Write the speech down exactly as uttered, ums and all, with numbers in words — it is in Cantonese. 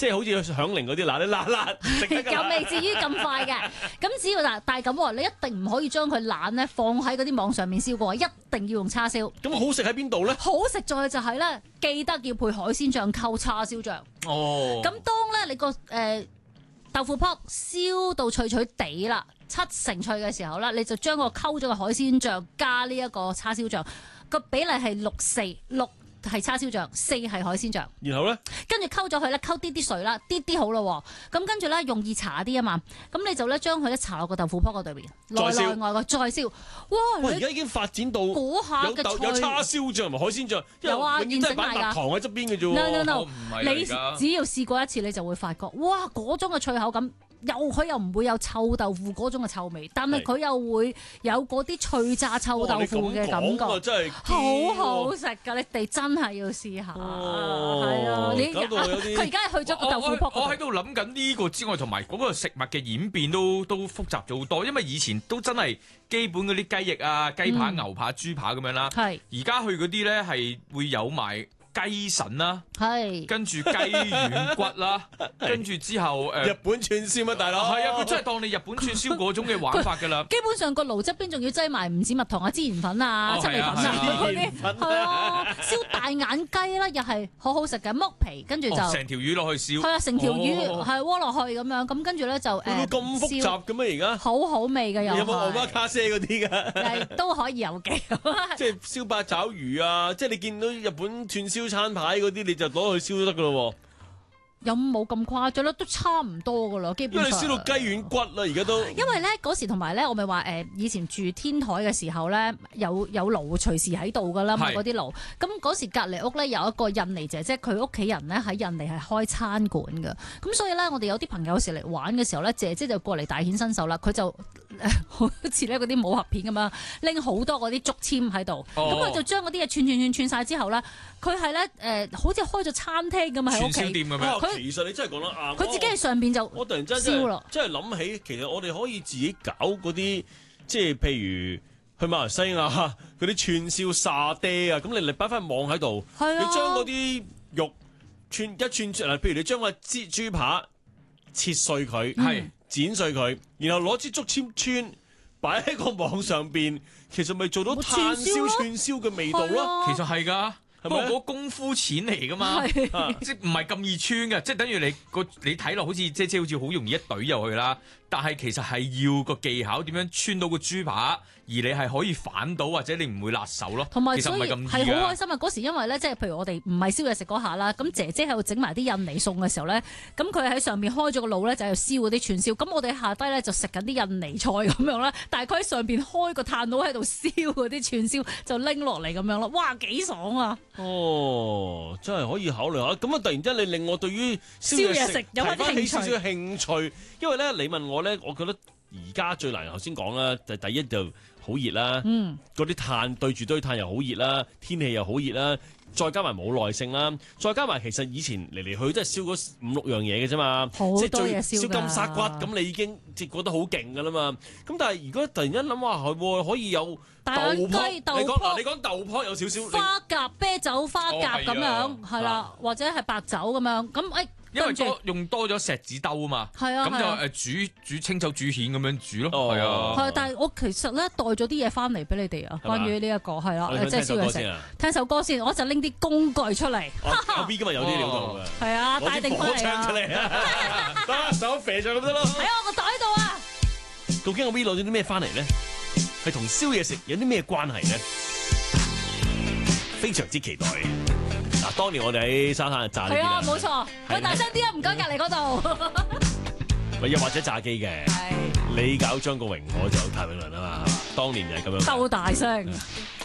即係好似響鈴嗰啲嗱，你嗱嗱食得㗎啦又未至於咁快嘅。咁只要嗱，但係咁喎，你一定唔可以將佢懶咧放喺嗰啲網上面燒過，一定要用叉燒。 咁好食喺邊度咧？ 好食在就係咧，記得要配海鮮醬溝叉燒醬。 哦， 咁當咧你個誒、呃、豆腐泡燒到脆脆地啦，七成脆嘅時候咧，你就將個溝咗嘅海鮮醬加呢一個叉燒醬，個比例係六四六。係叉燒醬，四係海鮮醬， 然後咧， 跟住溝咗佢咧，溝啲啲水啦，啲啲好咯。咁跟住咧，容易搽啲啊嘛。咁你就咧將佢咧搽落個豆腐泡嗰對面，內內外外再燒。哇！ 哇！而家已經發展到嗰下有豆有叉燒醬同埋海鮮醬， 有啊， 永遠都係擺蜜糖喺側邊嘅啫喎。 no no no， 唔係你只要試過一次，你就會發覺，哇！嗰種嘅脆口感。又佢又唔會有臭豆腐嗰種嘅臭味，但係佢又會有嗰啲脆炸臭豆腐嘅感覺， 哦、真係好好食㗎！你哋真係要試下，係、哦、啊！你搞到有啲佢而家係去咗個豆腐泡。 我喺度諗緊呢個之外，同埋嗰個食物嘅演變都都複雜咗好多，因為以前都真係基本嗰啲雞翼啊、雞扒、嗯、牛扒、豬扒咁樣啦，係而家去嗰啲咧係會有埋。雞腎啦，係跟住雞軟骨啦，跟住之後誒、呃、 日本串燒啊，大佬係啊，佢真係當你日本串燒嗰種嘅玩法㗎啦。 基本上個爐側邊仲要擠埋唔止蜜糖啊、孜然粉啊、七味粉啊嗰啲，係啊，燒大眼雞啦，又係好好食嘅，剝皮跟住就成、 哦、條魚落去燒， 係啊，成條魚係窩落去咁樣，咁跟住咧就誒咁複雜嘅咩而家？ 好好味嘅又有冇奧馬卡西嗰啲㗎？ 都可以有嘅， 即係燒八爪魚啊！即係你見到日本串燒餐牌嗰啲，你就攞去燒都得噶咯。 有冇咁誇張咧？都差唔多噶啦，基本上。 因為你燒到雞軟骨啦，而家都。 因為咧嗰時同埋咧，我咪話誒，以前住天台嘅時候咧，有有爐隨時喺度噶啦嘛，嗰啲爐。咁嗰時隔離屋咧有一個印尼姐姐，佢屋企人咧喺印尼係開餐館㗎。咁所以咧，我哋有啲朋友有時嚟玩嘅時候咧，姐姐就過嚟大顯身手啦。佢就好似咧嗰啲武俠片咁樣，拎好多嗰啲竹籤喺度。咁佢、哦、就將嗰啲嘢串串串串晒之後咧，佢係咧誒，好似開咗餐廳咁喺屋企。 串燒店咁樣。 其實你真係講得啱， 佢自己喺上邊就我突然間真係真係諗起，其實我哋可以自己搞嗰啲，即係譬如去馬來西亞嗰啲串燒沙爹啊，咁你嚟擺翻網喺度，啊、你將嗰啲肉串一串嗱，譬如你將個豬豬扒切碎佢，係、嗯、剪碎佢，然後攞支竹籤穿擺喺個網上邊，其實咪做到炭燒串燒嘅味道咯， 啊、其實係㗎。不過嗰功夫錢嚟噶嘛，即係唔係咁易穿嘅，即係等於你個你睇落好似即係即係好似好容易一懟入去啦，但係其實係要個技巧點樣穿到個豬扒，而你係可以反到或者你唔會辣手咯。 同埋其實唔係咁易嘅。 係好開心啊！嗰時因為咧，即係譬如我哋唔係燒嘢食嗰下啦，咁姐姐喺度整埋啲印尼餸嘅時候咧，咁佢喺上面開咗個爐咧，就係燒嗰啲串燒，咁我哋下低咧就食緊啲印尼菜咁樣啦，但係佢喺上邊開個炭爐喺度燒嗰啲串燒，就拎落嚟咁樣咯，哇幾爽啊！ 哦，真係可以考慮下。咁啊，突然之間你令我對於燒嘢食有翻起少少興趣，因為咧你問我咧，我覺得而家最難頭先講啦，就第一就好熱啦，嗯，嗰啲炭對住堆炭又好熱啦，天氣又好熱啦，再加埋冇耐性啦，再加埋其實以前嚟嚟去去都係燒嗰五六樣嘢嘅啫嘛， 好多嘢燒㗎， 燒金沙骨咁你已經即係覺得好勁㗎啦嘛。咁但係如果突然間諗話係可以有豆泡，你講嗱，你講豆泡有少少花甲啤酒花甲咁樣係啦，或者係白酒咁樣咁誒。 因為多用多咗錫紙兜啊嘛，係啊，咁就誒煮煮清酒煮蜆咁樣煮咯，係啊。係，但係我其實咧帶咗啲嘢翻嚟俾你哋啊，關於呢一個係啦，即係燒嘢食。聽首歌先，我就拎啲工具出嚟。 有 B 今日有啲料到嘅，係啊，帶定翻嚟啊！ 出嚟啊，得手肥咗咁得咯。 喺我個袋度啊！ 究竟我 B 攞咗啲咩翻嚟咧？係同燒嘢食有啲咩關係咧？非常之期待。嗱，當年我哋喺沙灘炸呢啲啦， 係啊，冇錯。喂，大聲啲啊，唔該隔離嗰度。 喂，又或者炸機嘅，你搞張國榮，我就譚詠麟啊嘛。當年就係咁樣。 鬥大聲。